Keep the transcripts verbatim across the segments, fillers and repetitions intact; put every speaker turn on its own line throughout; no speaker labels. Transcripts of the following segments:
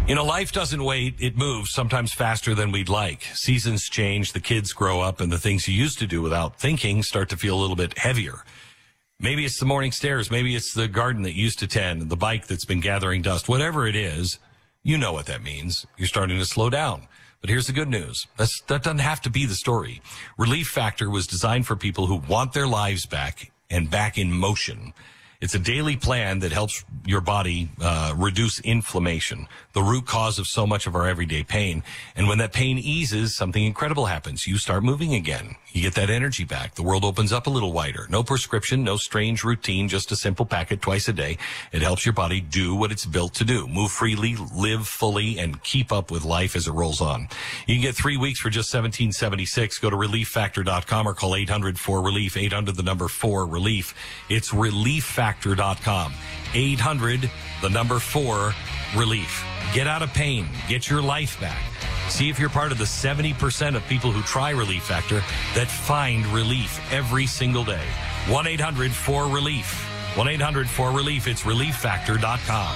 You know, life doesn't wait. It moves sometimes faster than we'd like. Seasons change, the kids grow up, and the things you used to do without thinking start to feel a little bit heavier. Maybe it's the morning stairs. Maybe it's the garden that you used to tend, the bike that's been gathering dust. Whatever it is, you know what that means. You're starting to slow down. But here's the good news. That's, that doesn't have to be the story. Relief Factor was designed for people who want their lives back and back in motion. It's a daily plan that helps your body uh, reduce inflammation, the root cause of so much of our everyday pain. And when that pain eases, something incredible happens. You start moving again. You get that energy back. The world opens up a little wider. No prescription, no strange routine, just a simple packet twice a day. It helps your body do what it's built to do. Move freely, live fully, and keep up with life as it rolls on. You can get three weeks for just seventeen seventy-six. Go to relief factor dot com or call eight hundred four relief, eight hundred the number four relief. It's relief factor dot com. eight hundred the number four relief. Get out of pain. Get your life back. See if you're part of the seventy percent of people who try Relief Factor that find relief every single day. one eight hundred four relief. one eight hundred four relief. It's relief factor dot com.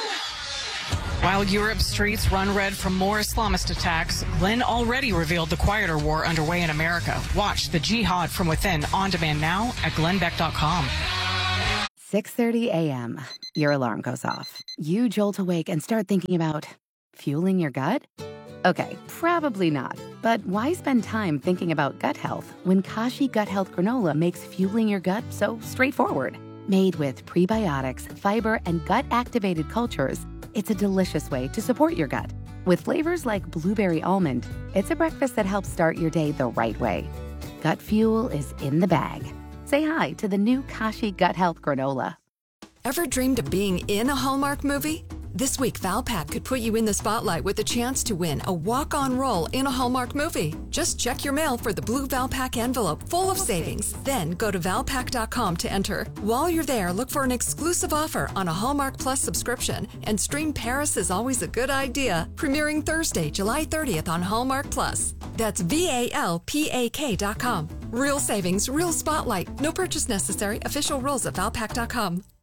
While Europe's streets run red from more Islamist attacks, Glenn already revealed the quieter war underway in America. Watch The Jihad from Within on demand now at glenn beck dot com.
six thirty a.m. Your alarm goes off. You jolt awake and start thinking about fueling your gut? Okay, probably not. But why spend time thinking about gut health when Kashi Gut Health Granola makes fueling your gut so straightforward? Made with prebiotics, fiber, and gut-activated cultures, it's a delicious way to support your gut. With flavors like blueberry almond, it's a breakfast that helps start your day the right way. Gut fuel is in the bag. Say hi to the new Kashi Gut Health Granola.
Ever dreamed of being in a Hallmark movie? This week, Valpak could put you in the spotlight with a chance to win a walk-on role in a Hallmark movie. Just check your mail for the blue Valpak envelope full of savings. Then go to valpak dot com to enter. While you're there, look for an exclusive offer on a Hallmark Plus subscription and stream Paris is Always a Good Idea, premiering Thursday, July thirtieth on Hallmark Plus. That's V A L P A K dot com. Real savings, real spotlight. No purchase necessary. Official rules at valpak dot com.